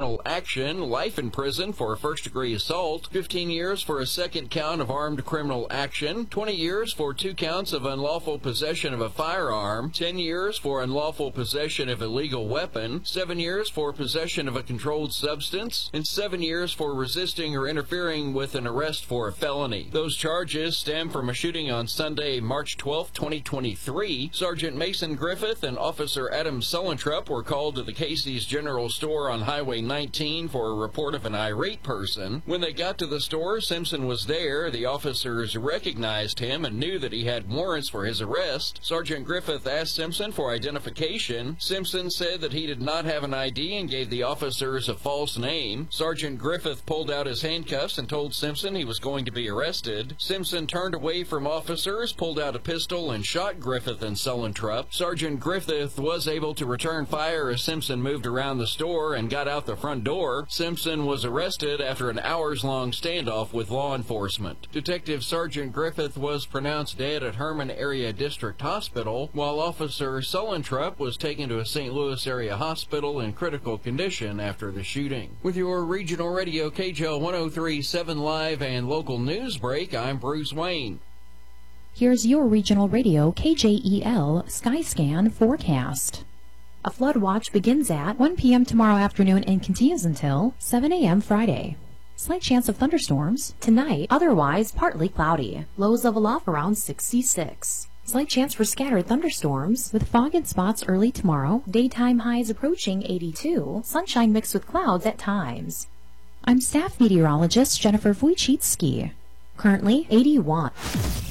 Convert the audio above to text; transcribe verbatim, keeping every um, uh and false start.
criminal action, life in prison for first-degree assault, fifteen years for a second count of armed criminal action, twenty years for two counts of unlawful possession of a firearm, ten years for unlawful possession of a legal weapon, seven years for possession of a controlled substance, and seven years for resisting or interfering with an arrest for a felony. Those charges stem from a shooting on Sunday, March twelfth, twenty twenty-three. Sergeant Mason Griffith and Officer Adam Sullentrop were called to the Casey's General Store on Highway nineteen for a report of an irate person. When they got to the store, Simpson was there. The officers recognized him and knew that he had warrants for his arrest. Sergeant Griffith asked Simpson for identification. Simpson said that he did not have an I D and gave the officers a false name. Sergeant Griffith pulled out his handcuffs and told Simpson he was going to be arrested. Simpson turned away from officers, pulled out a pistol, and shot Griffith and Sullentrop. Sergeant Griffith was able to return fire as Simpson moved around the store and got out the front door. Simpson was arrested after an hours-long standoff with law enforcement. Detective Sergeant Griffith was pronounced dead at Herman Area District Hospital, while Officer Sullentrop was taken to a Saint Louis area hospital in critical condition after the shooting. With your regional radio K J L one oh three point seven live and local news break, I'm Bruce Wayne. Here's your regional radio K J E L Skyscan forecast. A flood watch begins at one p m tomorrow afternoon and continues until seven a m Friday. Slight chance of thunderstorms tonight, otherwise partly cloudy. Lows level off around sixty-six. Slight chance for scattered thunderstorms with fog in spots early tomorrow. Daytime highs approaching eighty-two. Sunshine mixed with clouds at times. I'm staff meteorologist Jennifer Wojcicki. Currently eighty-one.